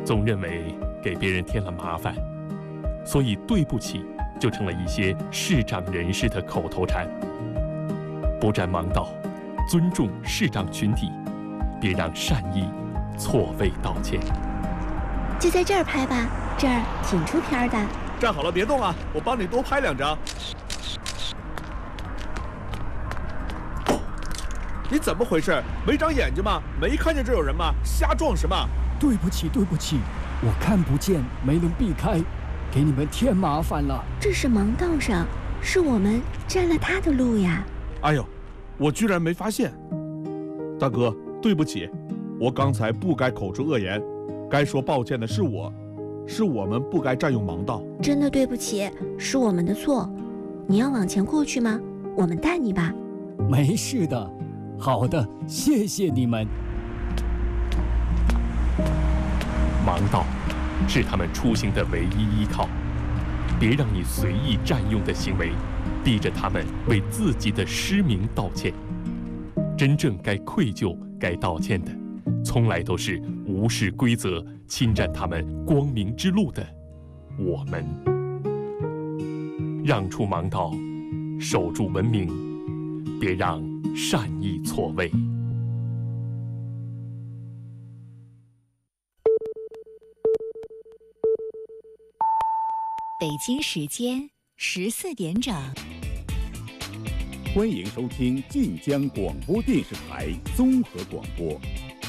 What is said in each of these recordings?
总认为给别人添了麻烦，所以对不起就成了一些视障人士的口头禅。不占盲道，尊重视障群体，别让善意错位道歉。 就在这儿拍吧，这儿挺出片的。 站好了，别动啊，我帮你多拍2张。你怎么回事？没长眼睛吗？没看见这有人吗？瞎撞什么？ 对不起，对不起，我看不见，没能避开，给你们添麻烦了。 这是盲道上，是我们占了他的路呀。 哎呦，我居然没发现。大哥，对不起，我刚才不该口出恶言，该说抱歉的是我，是我们不该占用盲道。 真的对不起，是我们的错。你要往前过去吗？我们带你吧。 没事的。好的，谢谢你们。 盲道是他们出行的唯一依靠，别让你随意占用的行为逼着他们为自己的失明道歉。真正该愧疚、该道歉的，从来都是无视规则、侵占他们光明之路的我们。让出盲道，守住文明，别让善意错位。 北京时间14点整， 欢迎收听晋江广播电视台综合广播。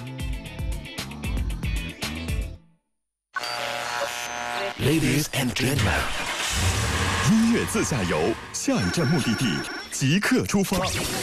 Ladies and gentlemen， 音乐自驾游，下一站目的地即刻出发。